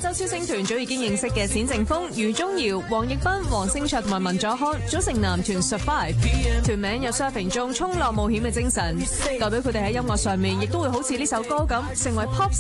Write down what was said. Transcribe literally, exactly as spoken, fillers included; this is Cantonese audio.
洲超星團早已經認識嘅冼靖峰、余宗遙、黃奕斌、黃星卓同埋文佐康組成男團 Survive， 團名有 surfing 中衝浪冒險嘅精神，代表佢哋喺音樂上面亦都會好似呢首歌咁，成為 pop